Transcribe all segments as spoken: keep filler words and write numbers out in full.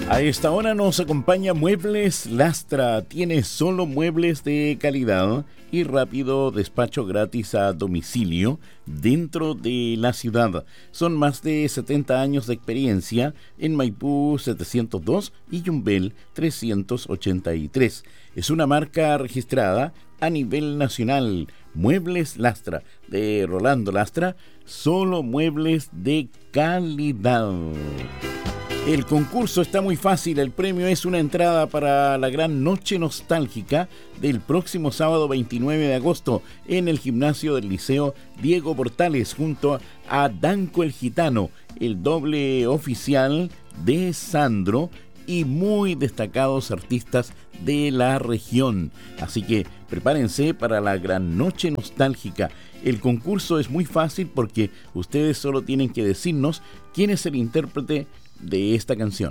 A esta hora nos acompaña Muebles Lastra. Tiene solo muebles de calidad y rápido despacho gratis a domicilio dentro de la ciudad. Son más de setenta años de experiencia en Maipú setecientos dos y Yumbel trescientos ochenta y tres. Es una marca registrada a nivel nacional. Muebles Lastra, de Rolando Lastra, solo muebles de calidad. El concurso está muy fácil. El premio es una entrada para la gran noche nostálgica del próximo sábado veintinueve de agosto en el gimnasio del Liceo Diego Portales junto a Danco el Gitano, el doble oficial de Sandro y muy destacados artistas de la región. Así que prepárense para la gran noche nostálgica. El concurso es muy fácil porque ustedes solo tienen que decirnos quién es el intérprete de esta canción.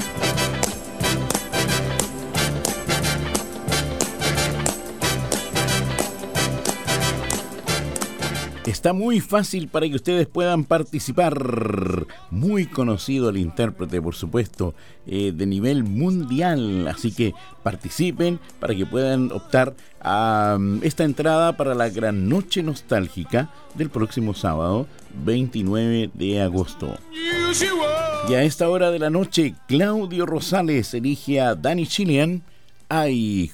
Está muy fácil para que ustedes puedan participar. Muy conocido el intérprete, por supuesto, eh, de nivel mundial. Así que participen para que puedan optar a um, esta entrada para la gran noche nostálgica del próximo sábado veintinueve de agosto. Y a esta hora de la noche, Claudio Rosales elige a Danny Chilean. Ay,